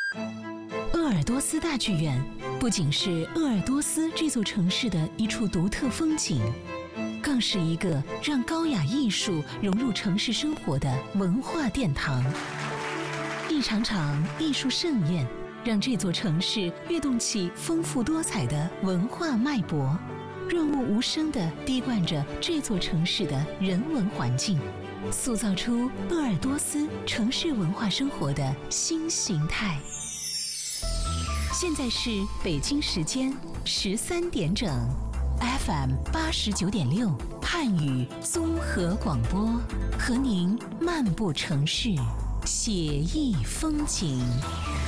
鄂尔多斯大剧院不仅是鄂尔多斯这座城市的一处独特风景，更是一个让高雅艺术融入城市生活的文化殿堂。一场场艺术盛宴，让这座城市跃动起丰富多彩的文化脉搏，润物无声地滴灌着这座城市的人文环境，塑造出鄂尔多斯城市文化生活的新形态。现在是北京时间13点整 ，FM 89.6汉语综合广播，和您漫步城市，写意风景。